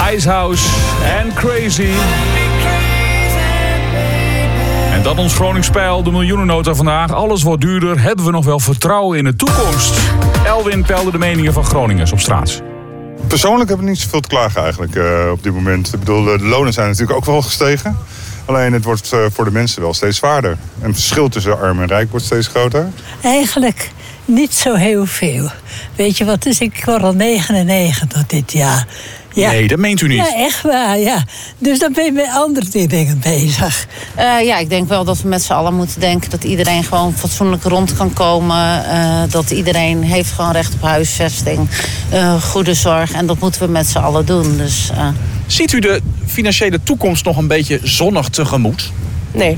Icehouse en Crazy. En dat ons Gronings Peil, de miljoenennota vandaag. Alles wordt duurder. Hebben we nog wel vertrouwen in de toekomst? Elwin peilde de meningen van Groningers op straat. Persoonlijk heb ik niet zoveel te klagen eigenlijk op dit moment. Ik bedoel, de lonen zijn natuurlijk ook wel gestegen. Alleen het wordt voor de mensen wel steeds zwaarder. En het verschil tussen arm en rijk wordt steeds groter. Eigenlijk niet zo heel veel. Weet je wat is? Ik word al 99 dit jaar. Ja. Nee, dat meent u niet. Ja, echt waar, ja. Dus dan ben je met andere dingen bezig. Ja, ik denk wel dat we met z'n allen moeten denken dat iedereen gewoon fatsoenlijk rond kan komen. Dat iedereen heeft gewoon recht op huisvesting, goede zorg. En dat moeten we met z'n allen doen. Dus, Ziet u de financiële toekomst nog een beetje zonnig tegemoet? Nee.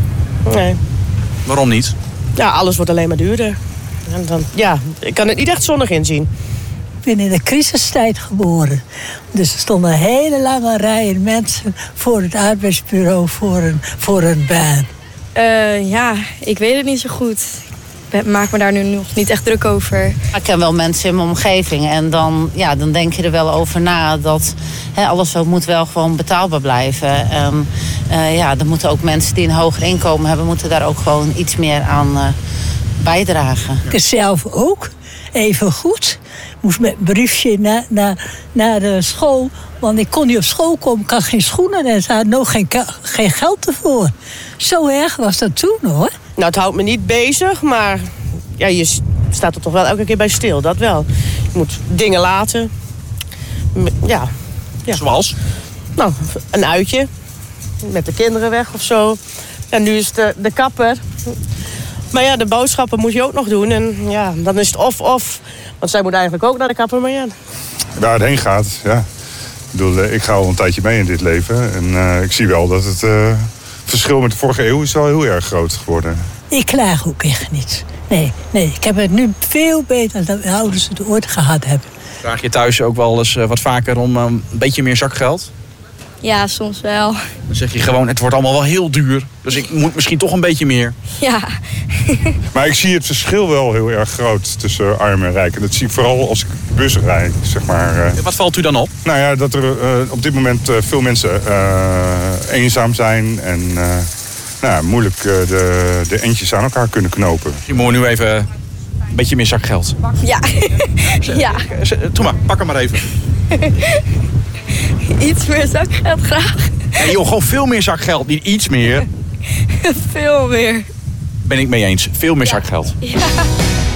Waarom niet? Ja, alles wordt alleen maar duurder. En dan, ja, ik kan het niet echt zonnig inzien. Ik ben in de crisistijd geboren. Dus er stonden hele lange rijen mensen voor het arbeidsbureau voor een baan. Ja, ik weet het niet zo goed. Ik maak me daar nu nog niet echt druk over. ik ken wel mensen in mijn omgeving en dan denk je er wel over na dat alles moet wel gewoon betaalbaar blijven. En dan moeten ook mensen die een hoger inkomen hebben, moeten daar ook gewoon iets meer aan bijdragen. Ik zelf ook, even goed. Moest met een briefje naar de school. Want ik kon niet op school komen, ik had geen schoenen en ze hadden nog geen geld ervoor. Zo erg was dat toen, hoor. Nou, het houdt me niet bezig, maar ja, je staat er toch wel elke keer bij stil, dat wel. Je moet dingen laten. Ja. Zoals? Nou, een uitje. Met de kinderen weg of zo. En nu is de kapper. Maar ja, de boodschappen moet je ook nog doen. En ja, dan is het of. Want zij moet eigenlijk ook naar de kapper, maar ja. Waar het heen gaat, ja. Ik bedoel, ik ga al een tijdje mee in dit leven. En ik zie wel dat het verschil met de vorige eeuw is wel heel erg groot geworden. Ik klaag ook echt niet. Nee. Ik heb het nu veel beter dan de ouders het ooit gehad hebben. Vraag je thuis ook wel eens wat vaker om een beetje meer zakgeld? Ja, soms wel. Dan zeg je gewoon, het wordt allemaal wel heel duur. Dus ik moet misschien toch een beetje meer. Ja. Maar ik zie het verschil wel heel erg groot tussen arm en rijk. En dat zie ik vooral als ik bussen rijd, zeg maar. Wat valt u dan op? Nou ja, dat er op dit moment veel mensen eenzaam zijn en moeilijk de eindjes aan elkaar kunnen knopen. Je moet nu even een beetje meer zakgeld. Ja. Ja. Doe maar, pak hem maar even. Iets meer zakgeld graag. Nee joh, gewoon veel meer zakgeld, niet iets meer. Veel meer. Ben ik mee eens, veel meer zakgeld. Ja.